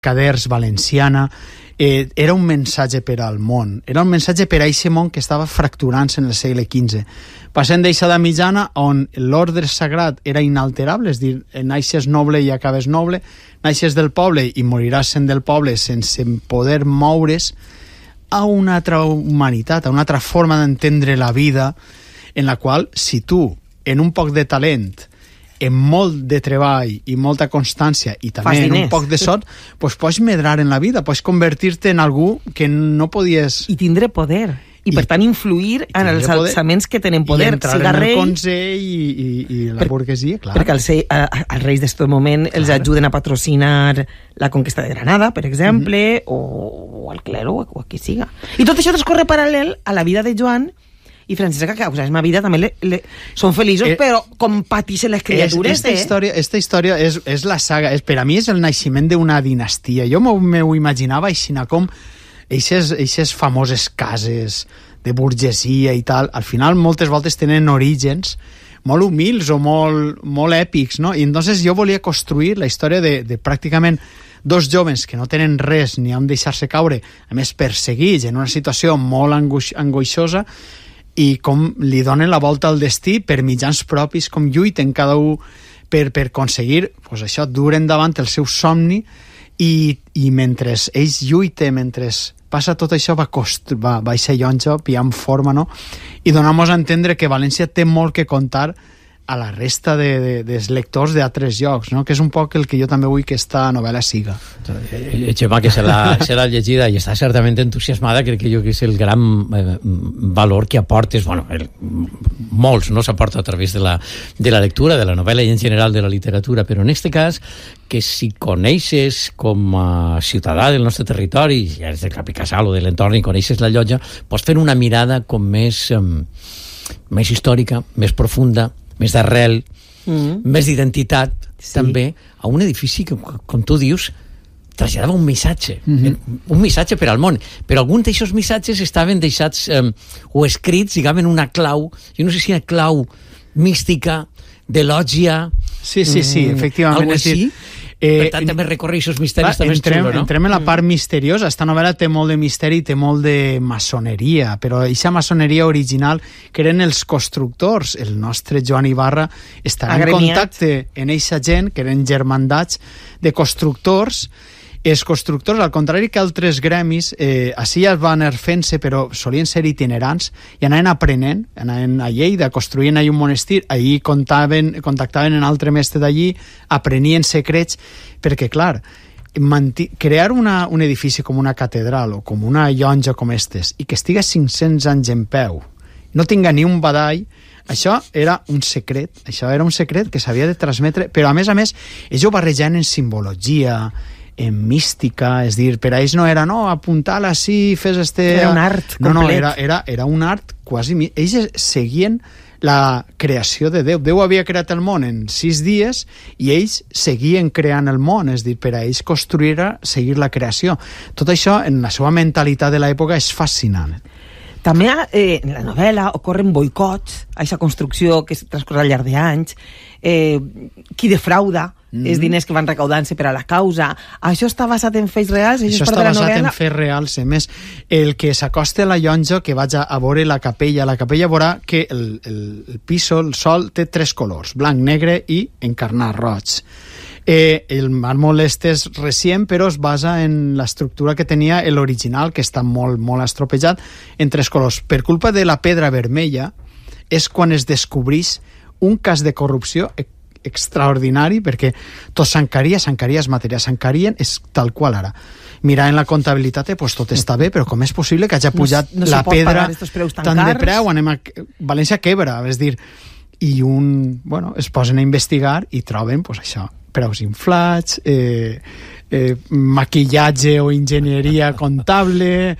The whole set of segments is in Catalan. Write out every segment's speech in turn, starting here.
Caders Valenciana, era un missatge per al món, era un missatge per a aquest món que estava fracturant-se en el segle XV. Passem d'eixada mitjana on l'ordre sagrat era inalterable, és a dir, naixes noble i acabes noble, naixes del poble i moriràs sent del poble sense poder moure's, a una altra humanitat, a una altra forma d'entendre la vida, en la qual, si tu, en un poc de talent, en molt de treball i molta constància i també en un poc de sort, pues pots medrar en la vida, pots convertir-te en algú que no podies... I tindre poder. I per tant influir en els alçaments que tenen poder. I entrar en el consell i la burguesia, clar. Perquè els reis d'este moment els ajuden a patrocinar la conquesta de Granada, per exemple, o el clero, o a qui siga. I tot això transcorre paral·lel a la vida de Joan i Francesca, que a la seva vida també són feliços, però com pateixen les criatures. Esta història és la saga, per a mi és el naixement d'una dinastia. Jo m'ho imaginava així com eixes famoses cases de burgesia i tal, al final moltes voltes tenen orígens molt humils o molt èpics, no? I entonces jo volia construir la història de pràcticament dos jóvens que no tenen res ni on deixar-se caure, a més perseguits en una situació molt angoixosa, i com li donen la volta al destí per mitjans propis, com lluiten cada un per aconseguir pues això, dur endavant el seu somni, i mentre ells lluiten, mentre passa tot això, va ser llonja, pillant forma, no? I donar-nos a entendre que València té molt que contar a la resta dels lectors d'altres llocs, no? Que és un poc el que jo també vull que esta novel·la siga. Gemma, que se l'ha llegida i està certament entusiasmada, crec que és el gran valor que aportes, molts, no s'aporta a través de la lectura, de la novel·la i en general de la literatura, però en este cas, que si coneixes com a ciutadà del nostre territori, ja és del Capicasal o de l'entorn i coneixes la llotja, pots fer una mirada com més històrica, més profunda, més d'arrel, més d'identitat, també, a un edifici que, com tu dius, traslladava un missatge, un missatge per al món, però alguns d'aquests missatges estaven deixats o escrits, diguem, en una clau, jo no sé si una clau mística, de lògia... Sí, efectivament. Algo així? Per tant, també recorre aquests misteris, també és xulo, no? Entrem en la part misteriosa. Esta novel·la té molt de misteri i té molt de maçoneria, però aquesta maçoneria original, que eren els constructors, el nostre Joan Ibarra estarà en contacte amb aquesta gent, que eren germandats de constructors. Els constructors, al contrari que altres gremis, així ja van anar fent-se, però solien ser itinerants i anaven aprenent, anaven a Lleida, construïen allà un monestir, allí contactaven en altre mestre d'allí, aprenien secrets, perquè, clar, crear un edifici com una catedral o com una llonja com estes i que estigui 500 anys en peu, no tinga ni un badall, això era un secret que s'havia de transmetre, però a més, ells ho barrejant en simbologia, en mística, és dir, per a ells no era apuntar-la així, fes era un art complet. Era un art quasi... Ells seguien la creació de Déu. Déu havia creat el món en 6 dies i ells seguien creant el món, és dir, per a ells construir era seguir la creació. Tot això, en la seva mentalitat de l'època, és fascinant. També en la novel·la ocorren boicots a aquesta construcció que transcorre al llarg d'anys, qui defrauda els diners que van recaudant-se per a la causa. Això està basat en fets reals? Això està basat en fets reals. A més, el que s'acosta a la llonja, que vaig a veure la capella veurà que el piso, el sol, té 3 colors, blanc, negre i encarnat roig. El màrmol és recient, però es basa en l'estructura que tenia l'original, que està molt, molt estropejat, en 3 colors. Per culpa de la pedra vermella és quan es descobreix un cas de corrupció extraordinari, perquè tot s'encaria, els materials s'encarien, és tal qual ara. Mirant la comptabilitat, pues tot està bé, però com és possible que hagi pujat la pedra tant de preu? València quebra, és dir, i es posen a investigar i troben, pues això, preus inflats, maquillatge o enginyeria comptable,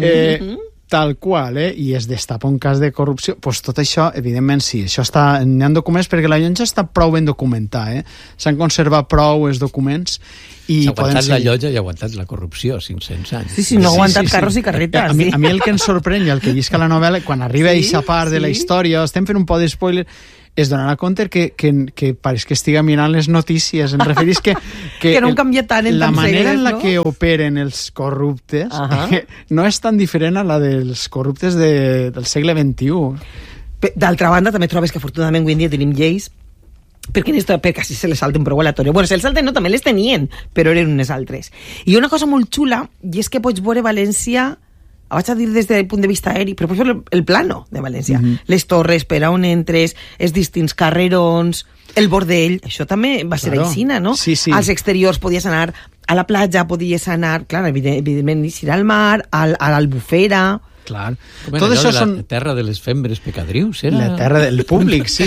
tal qual, i es destapa un cas de corrupció, doncs tot això, evidentment sí, això està, n'hi ha documents, perquè la llotja està prou ben documentada, s'han conservat prou els documents, i s'ha aguantat la llotja i ha aguantat la corrupció 500 anys. Sí, no ha aguantat carros i carretes. A mi el que em sorprèn, i el que llisca la novel·la, quan arriba a aquesta part de la història, estem fent un poc d'espoiler, es donarà compte que pareix que estiga mirant les notícies. Em referís que no han canviat tant en la tants manera segles, en la no? que operen els corruptes Ahà. no és tan diferent a la dels corruptes del segle XXI. D'altra banda, també trobes que afortunadament avui en dia tenim lleis perquè així se les salten prou a la tòria. Bueno, se les salten no, també les tenien, però eren unes altres. I hi ha una cosa molt xula, i és que pots veure València, vaig a dir des del punt de vista aeri, però pots veure el plano de València. Les torres, per on entres, els distints carrerons, el bordell, això també va ser aixina, no? Sí, sí. Als exteriors podies anar a la platja, podies anar, clar, evidentment, ir al mar, a l'Albufera. Clar. Tot això són... La terra de les fembres pecadrius, era? La terra del públic, sí,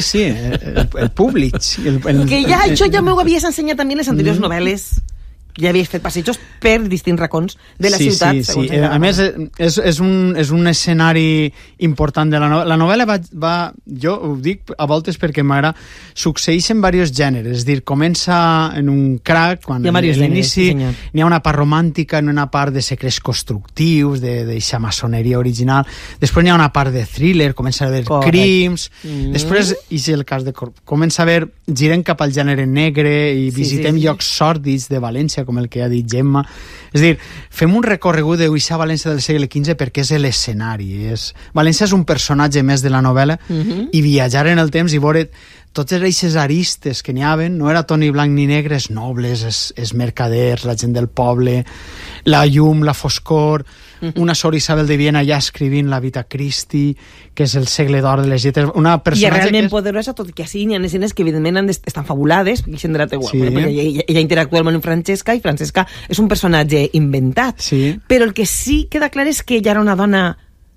el públic. Que ja això ja m'ho havies ensenyat també en les anteriors novel·les. Ja havies fet passejos per distints racons de la ciutat. Sí. A més, és un escenari important de la novel·la. La novel·la jo ho dic a voltes perquè m'agrada, succeeix en diversos gèneres, és a dir, comença en un crac, quan a l'inici n'hi ha una part romàntica, n'hi ha una part de secrets constructius, d'eixa maçoneria original, després n'hi ha una part de thriller, comença a haver crims, després, i si el cas de comença a haver, girem cap al gènere negre i visitem llocs sòrdids de València, com el que ha dit Gemma. És a dir, fem un recorregut d'Uixà València del segle XV perquè és l'escenari. València és un personatge més de la novel·la i viatjar en el temps i veure totes aquestes aristes que n'hi haven, no era tot ni blanc ni negre, els nobles, els mercaders, la gent del poble, la llum, la foscor, una Sor Isabel de Viena ja escrivint la Vita Christi, que és el segle d'or de les lletres, una personatge i realment poderosa, tot i que així hi ha escenes que evidentment estan fabulades, perquè ella interactua amb Francesca, i Francesca és un personatge inventat, però el que sí queda clar és que ella era una dona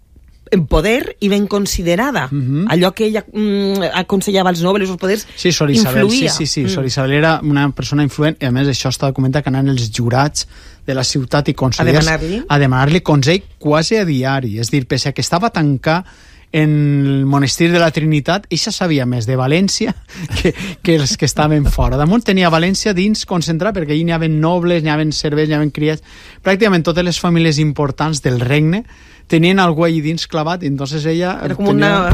en poder i ben considerada. Allò que ella aconsellava als nobles, els poders, Sor Isabel, influïa. Sí, Sor Isabel era una persona influent, i a més això està documentat que anaven els jurats de la ciutat i consellers a demanar-li consell quasi a diari. És a dir, pese a que estava tancat en el monestir de la Trinitat, ella sabia més de València que els que estaven fora. Damunt tenia València dins concentrat, perquè allà n'hi havia nobles, n'hi havia servents, n'hi havia criats. Pràcticament totes les famílies importants del regne tenien algú allà dins clavat, i entonces ella... Era com un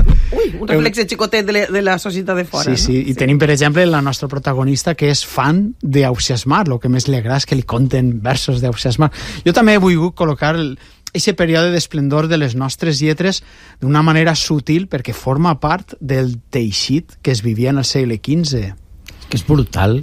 reflex xicotet de la societat de fora. Sí, i tenim, per exemple, la nostra protagonista, que és fan d'Ausiàs March, el que més li agrada és que li conten versos d'Ausiàs March. Jo també he volgut col·locar aquest període d'esplendor de les nostres lletres d'una manera sutil, perquè forma part del teixit que es vivia en el segle XV. Que és brutal.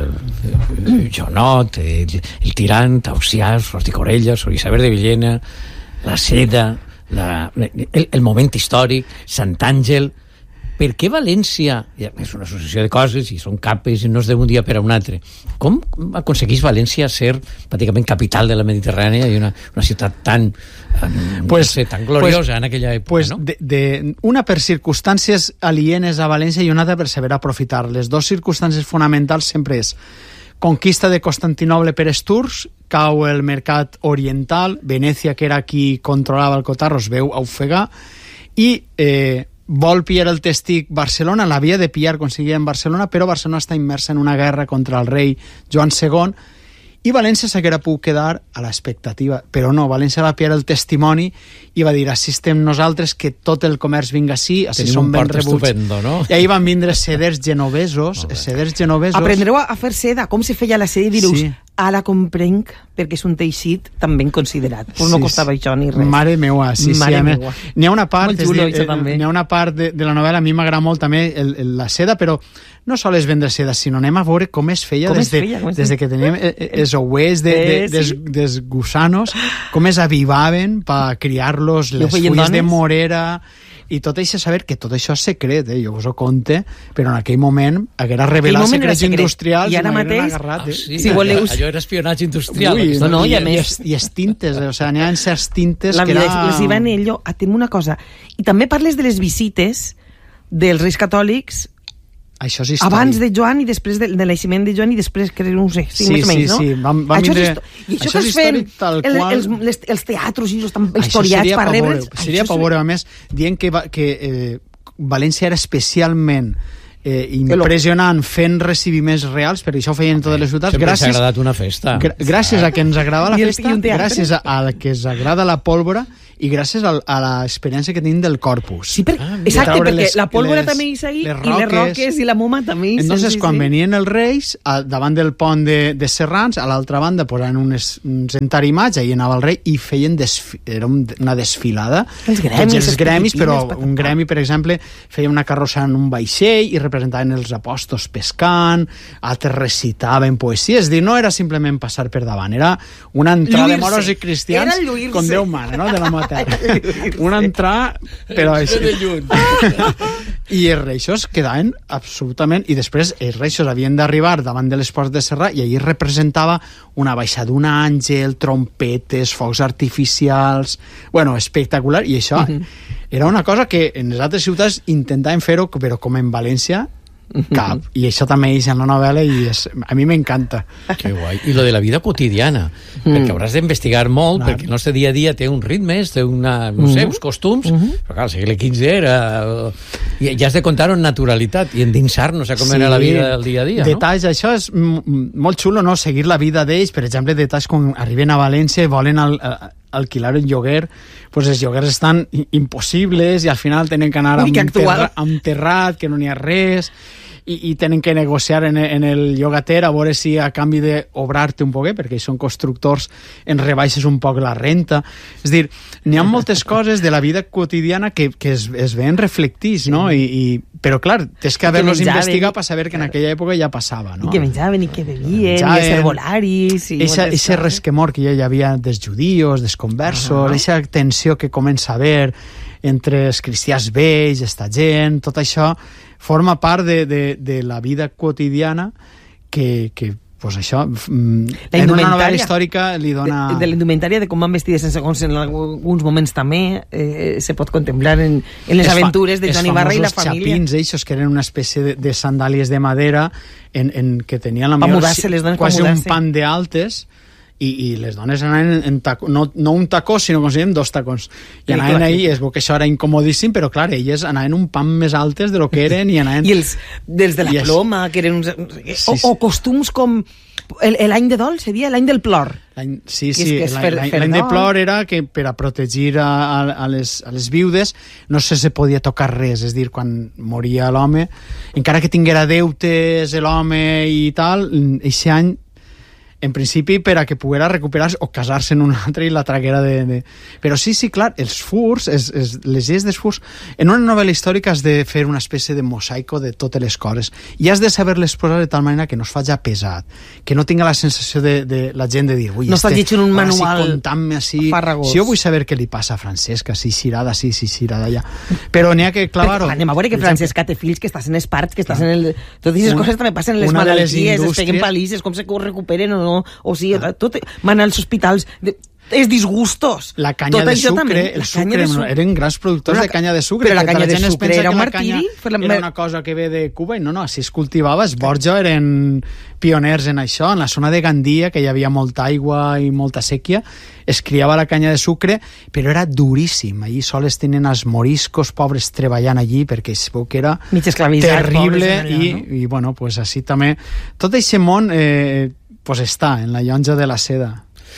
Jonot, el tirant, Ausiàs, Rosticorella, Sor Isabel de Villena, la seda, el moment històric, Sant Àngel. Per què València? És una associació de coses i són capes i no és d'un dia per a un altre. Com aconseguís València ser pràcticament capital de la Mediterrània i una ciutat tan tan gloriosa en aquella època, no? Una per circumstàncies alienes a València i una altra per saber aprofitar. Les dues circumstàncies fonamentals sempre és conquista de Constantinoble per els turcs, cau el mercat oriental, Venècia, que era qui controlava el cotarro, es veu ofegar, i vol pillar el testic Barcelona, l'havia de pillar, aconseguir en Barcelona, però Barcelona està immersa en una guerra contra el rei Joan II, i València s'haguera pogut quedar a l'expectativa, però no, València va pillar el testimoni i va dir, així estem nosaltres, que tot el comerç vinga així, així som ben rebuts. No? I ahir van vindre seders genovesos. Aprendreu a fer seda, com se feia la seda, i direu, ara comprenc, perquè és un teixit tan ben considerat. Pues no costava això ni res. Mare meua, sí. N'hi ha una part, n'hi ha una part de la novel·la, a mi m'agrada molt també la seda, però no sols vendre seda, sinó anem a veure com es feia des de que teníem els ouers dels gusanos, com es avivaven per criar-los, les fulles de morera, i tot això, saber que tot això és secret, jo us ho conte, però en aquell moment haguera revelat secrets industrials i ara mateix, allò era espionatge industrial. I els tintes, o sigui, n'hi ha certs tintes que era... Les hi va en ello, atem una cosa, i també parles de les visites dels reis catòlics Això és històric. Abans de Joan i després de l'aixement de Joan i després, que no ho sé, més o menys, no? Sí, I això és històric tal qual... Els teatros i estan historiats per rebre'ls... Seria per veure, a més, dient que València era especialment impressionant fent recibiments reals, perquè això ho feien totes les ciutats. Sempre s'ha agradat una festa. Gràcies a que ens agrada la festa, gràcies a a que ens agrada la pólvora i gràcies a l'experiència que tenim del corpus. Sí, exacte, perquè la pólvora també hi seguia, i les roques i la moma també hi. Entonces, quan venien els reis, davant del pont de Serrans, a l'altra banda posaven uns entarimats, ahí anava el rei, i feien era una desfilada. Els gremis, però un gremi, per exemple, feia una carrossa en un vaixell i representaven els apòstols pescant, altres recitaven poesia, és dir, no era simplement passar per davant, era una entrada de moros i cristians com Déu mana, no?, de la meva terra. Una entrada, però així. I els reixos quedaven absolutament... I després els reixos havien d'arribar davant de les portes de Serra i allí representava una baixada d'un àngel, trompetes, focs artificials... Bueno, espectacular. I això era una cosa que en les altres ciutats intentaven fer-ho, però com en València cap. I això també és en la novel·la i a mi m'encanta. Que guai. I lo de la vida quotidiana, perquè hauràs d'investigar molt, perquè el nostre dia a dia té uns ritmes, té una, no sé, uns costums, però clar, al segle XV era... I ja has de contar en naturalitat i endinsar-nos a com era la vida del dia a dia, no? Detalls, això és molt xulo, no?, seguir la vida d'ells, per exemple, detalls quan arriben a València i volen alquilar un lloguer, pues els lloguers estan impossibles i al final tenen que anar amb terrat, que no n'hi ha res, i tenen que negociar en el llogater a veure si a canvi d'obrar-te un poquet, perquè són constructors, en rebaixes un poc la renta. És dir, n'hi ha moltes coses de la vida quotidiana que es veuen reflectits, no? Però clar, tens que haver-los investigat per saber que en aquella època ja passava, no? I que menjaven, i que bevien, i els herbolaris... Eixe resquemor que ja hi havia dels judíos, dels conversos, eixa tensió que comença a haver entre els cristians vells, esta gent, tot això forma part de la vida quotidiana que pues això, en una novel·la històrica li dona... De la indumentària, de com van vestides en segons en alguns moments també, se pot contemplar en les aventures de Joan Ibarra i la família. Els xapins, eixos, que eren una espècie de sandàlies de madera en que tenien la millor quasi un pan de altes, i les dones anaven en tacó, no un tacó, sinó com si diem 2 tacons. I anaven ahí, es veu que això era incomodíssim, però clar, elles anaven un pam més altes de lo que eren i anaven... I els dels de la ploma, que eren uns... O costums com... L'any de dol seria l'any del plor. Sí, l'any de plor era que per a protegir a les viudes no se podia tocar res, és dir, quan moria l'home, encara que tinguera deutes l'home i tal, eixe any en principi per a que poguera recuperar-se o casar-se en un altre i la traguera de... Però sí, clar, els furs, les lleis dels furs, en una novel·la històrica has de fer una espècie de mosaico de totes les coses i has de saber-les posar de tal manera que no es faci pesat, que no tinga la sensació de la gent de dir... No estàs llegint un manual farragós. Si jo vull saber què li passa a Francesca, si xirada sí, si xirada allà. Però n'hi ha que clavar-ho. Anem a veure que Francesca té fills, que estàs en els parts, que estàs en el... Totes aquestes coses també passen en les malalties, es peguen palisses, com se recuperen o no, o sigui, tot, van als hospitals els disgustos. La canya de sucre, eren grans productors de canya de sucre. Però la canya de sucre era un martiri? Era una cosa que ve de Cuba i no, així es cultivava. Els Borja eren pioners en això. En la zona de Gandia, que hi havia molta aigua i molta sèquia, es criava la canya de sucre, però era duríssim. Allí sols tenen els moriscos pobres treballant allí, perquè es veu que era terrible i bueno, pues així també. Tot aquest món pues està en la llonja de la seda.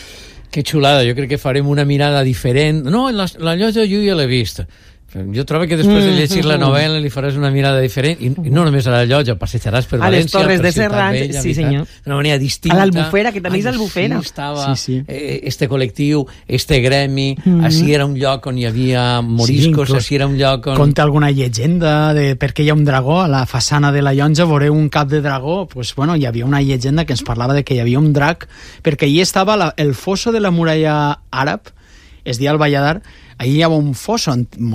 Que xulada, jo crec que farem una mirada diferent. No, la llotja jo ja l'he vist. Jo trobo que després de llegir la novel·la li faràs una mirada diferent i no només a la llotja, passejaràs per València, a les Torres de Serrans, sí senyor, d'una manera distinta. A l'Albufera, que també és Albufera. Estava este col·lectiu, este gremi, així era un lloc on hi havia moriscos, així era un lloc on... Conta alguna llegenda de per què hi ha un dragó a la façana de la llonja, veureu un cap de dragó, pues bueno, hi havia una llegenda que ens parlava de que hi havia un drac, perquè allí estava el fosso de la muralla àrab, es deia el Valladar. Ahir hi havia un fosso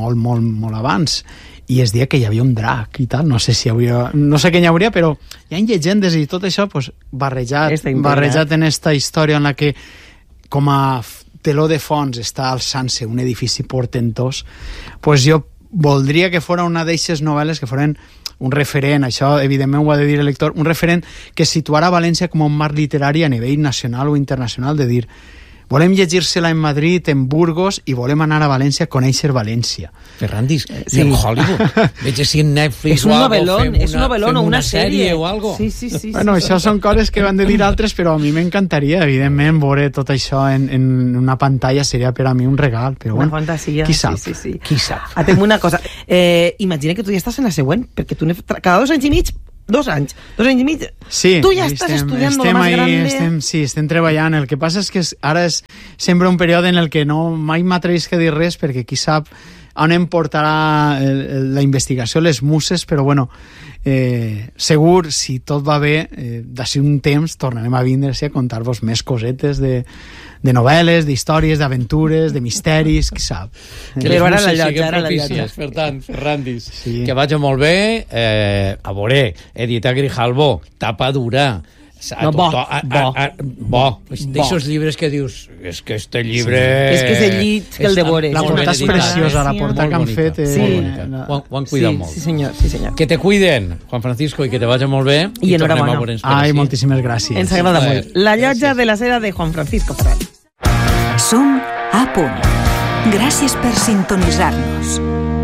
molt abans i es deia que hi havia un drac i tal, no sé què hi hauria, però hi ha llegendes i tot això pues, barrejat en esta història en la que com a teló de fons està alçant-se un edifici portentós, pues jo voldria que fora una d'eixes novel·les que foren un referent, això evidentment ho ha de dir el lector, un referent que situara València com un marc literari a nivell nacional o internacional, de dir volem llegir-se-la en Madrid, en Burgos, i volem anar a València a conèixer València. Ferrandis, sí. En Hollywood. Veig si en Netflix és un novel·lón o una sèrie o algo. Sí. Bueno, això són coses que van de dir altres, però a mi m'encantaria, evidentment, veure tot això en una pantalla seria per a mi un regal. Però, una bueno, fantasia. Qui sap? Sí. Qui sap? Atenc una cosa. Imagina que tu ja estàs en la següent, perquè tu cada 2 anys i mig 2 anys i mig. Sí, tu ja estàs estudiant molt més grande. Estem treballant. El que passa és que ara és sempre un període en el que mai m'atrevisc a dir res, perquè qui sap on em portarà la investigació, les muses, però bueno, segur, si tot va bé, d'ací un temps tornarem a vindre a contar-vos més cosetes de novel·les, d'històries, d'aventures, de misteris, qui sap. Que les muses siguin propícies, per tant, Ferrandis, que vagi molt bé. A veure, Edita Grijalbo, tapa dura. No, bo. D'aixòs llibres que dius, és que este llibre... És que és el llit que el devores. La portada és preciosa, la portada que han fet. Ho han cuidat molt. Sí, senyor. Que te cuiden, Juan Francisco, i que te vagi molt bé. I enhorabona. Ai, moltíssimes gràcies. Ens agrada molt. La llotja de la seda de Juan Francisco Ferran. Som a punt. Gràcies per sintonitzar-nos.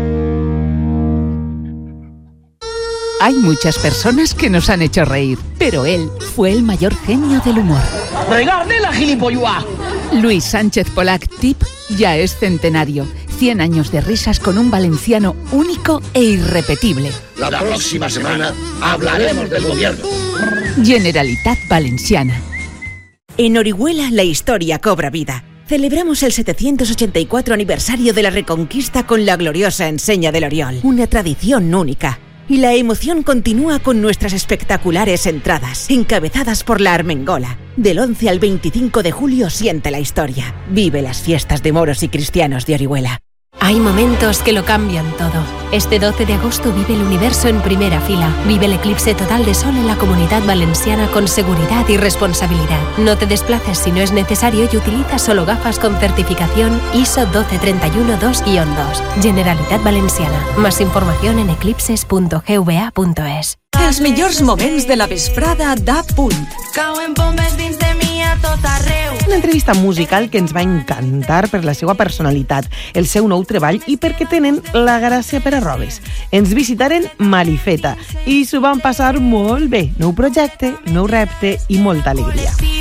Hay muchas personas que nos han hecho reír, pero él fue el mayor genio del humor. ¡Regarde la gilipolluá! Luis Sánchez Polac, tip, ya es centenario. 100 años de risas con un valenciano único e irrepetible. La próxima semana hablaremos del gobierno. Generalitat Valenciana. En Orihuela la historia cobra vida. Celebramos el 784 aniversario de la Reconquista con la gloriosa enseña del Oriol, una tradición única. Y la emoción continúa con nuestras espectaculares entradas, encabezadas por la Armengola. Del 11 al 25 de julio siente la historia. Vive las fiestas de moros y cristianos de Orihuela. Hay momentos que lo cambian todo. Este 12 de agosto vive el universo en primera fila. Vive el eclipse total de sol en la Comunidad Valenciana con seguridad y responsabilidad. No te desplaces si no es necesario y utiliza solo gafas con certificación ISO 12312-2. Generalitat Valenciana. Más información en eclipses.gva.es. Els millors moments de la vesprada d'A Punt. Una entrevista musical que ens va encantar per la seva personalitat, el seu nou treball i perquè tenen la gràcia per a robes. Ens visitaren Malifeta i s'ho van passar molt bé. Nou projecte, nou repte i molta alegria.